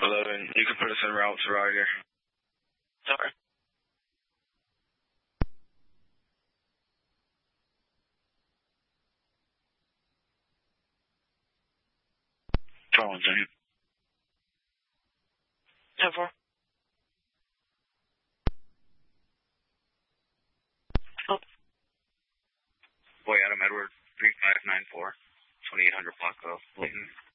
11, you can put us en route to Ryder. Sorry. Hold on a second. 10-4. Oh. Boy, Adam Edward, 3594, 2800 block of Layton.